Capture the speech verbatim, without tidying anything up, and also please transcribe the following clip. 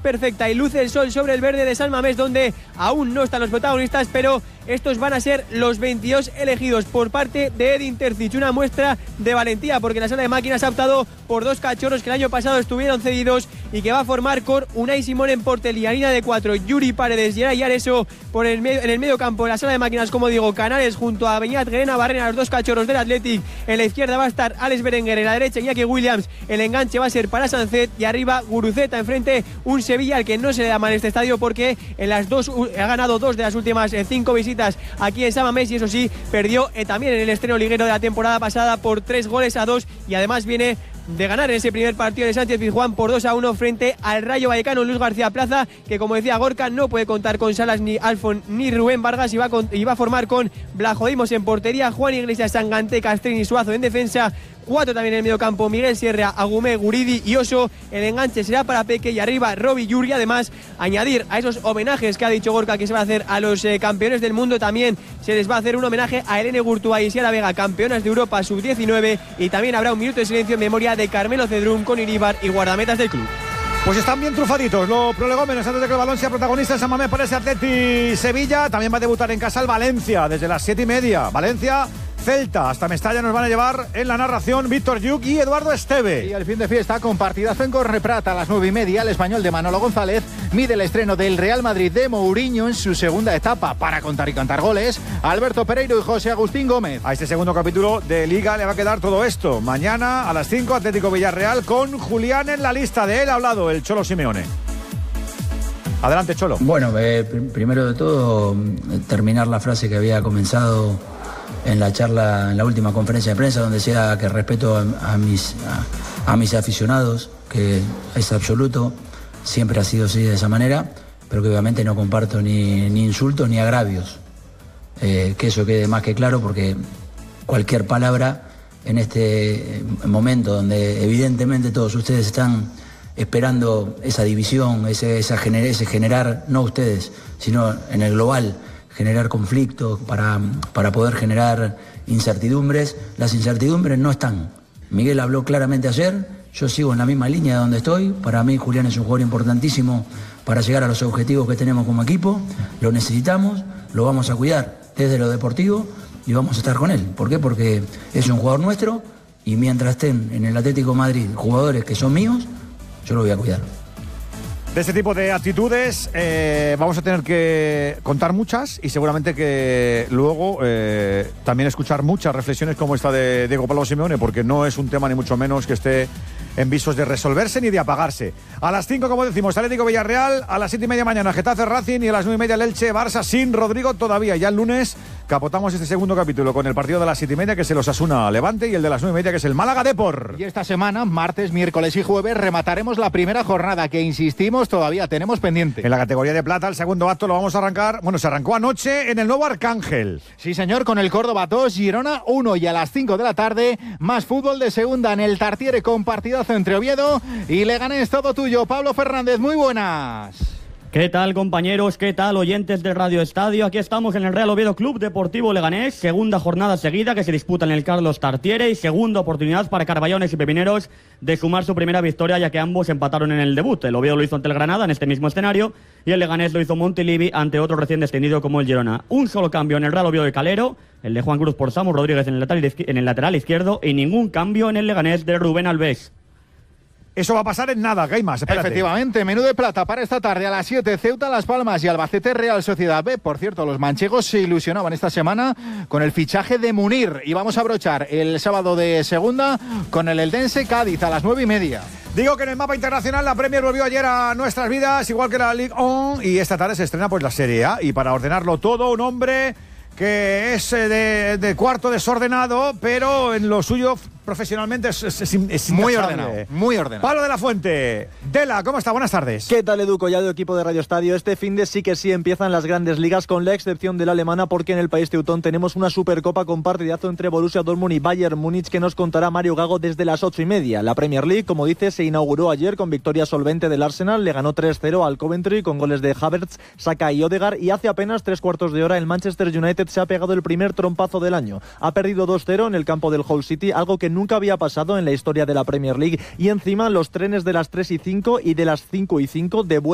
perfecta y luce el sol sobre el verde de San Mamés, donde aún no están los protagonistas, pero estos van a ser los veintidós elegidos por parte de Edin Terzic. Una muestra de valentía, porque la sala de máquinas ha optado por dos cachorros que el año pasado estuvieron cedidos y que va a formar con Unai Simón en portería, línea de cuatro, Yuri Paredes y Geray Areso por el medio, en el medio campo. En la sala de máquinas, como digo, Canales junto a Beñat Guerena Barrena, los dos cachorros del Athletic. En la izquierda va a estar Alex Berenguer, en la derecha Iñaki Williams. El enganche va a ser para Sancet y arriba Guruceta. Enfrente un Sevilla al que no se le da mal este estadio, porque en las dos ha ganado dos de las últimas eh, cinco visitas aquí en San Mamés, y eso sí, perdió eh, también en el estreno liguero de la temporada pasada por tres goles a dos, y además viene de ganar en ese primer partido de Sánchez Pizjuán por dos a uno frente al Rayo Vallecano. Luis García Plaza, que como decía Gorka, no puede contar con Salas, ni Alfon, ni Rubén Vargas, y va, con, y va a formar con Blajodimos en portería, Juan Iglesias, Sangante, Castrín y Suazo en defensa. Cuatro también en el medio campo, Miguel Sierra, Agumé, Guridi y Oso. El enganche será para Peque y arriba Robbie Yuri. Además, añadir a esos homenajes que ha dicho Gorka que se va a hacer a los eh, campeones del mundo, también se les va a hacer un homenaje a Helene Gurtúa y Sierra Vega, campeonas de Europa sub diecinueve, y también habrá un minuto de silencio en memoria de Carmelo Cedrún con Iríbar y guardametas del club. Pues están bien trufaditos los prolegómenos antes de que el balón sea protagonista en San Mamés por ese Atleti Sevilla. También va a debutar en casa el Valencia desde las siete y media. Valencia Celta, hasta Mestalla nos van a llevar en la narración Víctor Lluc y Eduardo Esteve. Y el fin de fiesta con partidazo en Corneprat a las nueve y media. El español de Manolo González mide el estreno del Real Madrid de Mourinho en su segunda etapa. Para contar y cantar goles, Alberto Pereiro y José Agustín Gómez. A este segundo capítulo de Liga le va a quedar todo esto. Mañana a las cinco, Atlético Villarreal, con Julián en la lista. De él ha hablado el Cholo Simeone. Adelante, Cholo. Bueno, eh, pr- primero de todo, terminar la frase que había comenzado en la charla, en la última conferencia de prensa, donde decía que respeto a, a, mis, a, a mis aficionados, que es absoluto, siempre ha sido así de esa manera, pero que obviamente no comparto ni, ni insultos ni agravios. Eh, que eso quede más que claro, porque cualquier palabra en este momento donde evidentemente todos ustedes están esperando esa división, ese, esa gener, ese generar, no ustedes, sino en el global, generar conflictos para, para poder generar incertidumbres. Las incertidumbres no están. Miguel habló claramente ayer, yo sigo en la misma línea de donde estoy. Para mí Julián es un jugador importantísimo para llegar a los objetivos que tenemos como equipo. Lo necesitamos, lo vamos a cuidar desde lo deportivo y vamos a estar con él. ¿Por qué? Porque es un jugador nuestro, y mientras estén en el Atlético de Madrid jugadores que son míos, yo lo voy a cuidar. De este tipo de actitudes eh, vamos a tener que contar muchas, y seguramente que luego eh, también escuchar muchas reflexiones como esta de Diego Pablo Simeone, porque no es un tema ni mucho menos que esté en visos de resolverse ni de apagarse. A las cinco, como decimos, Atlético Villarreal, a las siete y media mañana Getafe Racing, y a las nueve y media el Elche Barça sin Rodrigo todavía. Ya el lunes capotamos este segundo capítulo con el partido de las siete y media, que es el Osasuna Levante, y el de las nueve y media, que es el Málaga Depor. Y esta semana, martes, miércoles y jueves, remataremos la primera jornada, que insistimos, todavía tenemos pendiente. En la categoría de plata, el segundo acto lo vamos a arrancar, bueno, se arrancó anoche en el nuevo Arcángel. Sí, señor, con el Córdoba dos, Girona uno, y a las cinco de la tarde, más fútbol de segunda en el Tartiere, con partidazo entre Oviedo y Leganés. Todo tuyo, Pablo Fernández, muy buenas. ¿Qué tal, compañeros? ¿Qué tal, oyentes de Radio Estadio? Aquí estamos en el Real Oviedo Club Deportivo Leganés, segunda jornada seguida que se disputa en el Carlos Tartiere, y segunda oportunidad para Carballones y Pepineros de sumar su primera victoria, ya que ambos empataron en el debut. El Oviedo lo hizo ante el Granada en este mismo escenario, y el Leganés lo hizo Montilivi ante otro recién descendido como el Girona. Un solo cambio en el Real Oviedo de Calero, el de Juan Cruz por Samu Rodríguez en el lateral, en el lateral izquierdo, y ningún cambio en el Leganés de Rubén Alves. Eso va a pasar en nada, que hay más, espérate. Efectivamente, menú de plata para esta tarde a las siete, Ceuta, Las Palmas y Albacete Real Sociedad B. Por cierto, los manchegos se ilusionaban esta semana con el fichaje de Munir, y vamos a brochar el sábado de segunda con el Eldense Cádiz a las nueve y media. Digo que en el mapa internacional la Premier volvió ayer a nuestras vidas, igual que la Ligue uno, y esta tarde se estrena pues la Serie A, y para ordenarlo todo, un hombre que es de, de cuarto desordenado, pero en lo suyo profesionalmente es, es, es, es muy ordenado, muy ordenado. Pablo de la Fuente. Dela, ¿cómo está? Buenas tardes. ¿Qué tal, Edu Collado, equipo de Radio Estadio? Este fin de sí que sí empiezan las grandes ligas, con la excepción de la alemana, porque en el país teutón tenemos una Supercopa con partidazo entre Borussia Dortmund y Bayern Múnich, que nos contará Mario Gago desde las ocho y media. La Premier League, como dice, se inauguró ayer con victoria solvente del Arsenal, le ganó tres cero al Coventry con goles de Havertz, Saka y Odegaard, y hace apenas tres cuartos de hora el Manchester United se ha pegado el primer trompazo del año. Ha perdido dos cero en el campo del Hull City, algo que nunca había pasado en la historia de la Premier League, y encima los trenes de las tres y cinco y de las cinco y cinco de